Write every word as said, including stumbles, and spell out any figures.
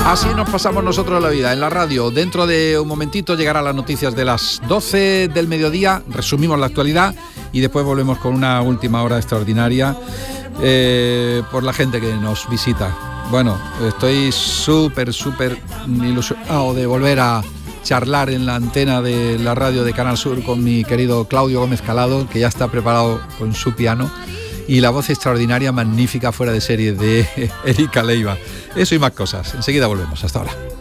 Así nos pasamos nosotros la vida en la radio. Dentro de un momentito llegarán las noticias de las doce del mediodía, resumimos la actualidad y después volvemos con una última hora extraordinaria eh, por la gente que nos visita. Bueno, estoy súper, súper ilusionado de volver a charlar en la antena de la radio de Canal Sur con mi querido Claudio Gómez Calado, que ya está preparado con su piano, y la voz extraordinaria, magnífica, fuera de serie de Erika Leiva. Eso y más cosas. Enseguida volvemos. Hasta ahora.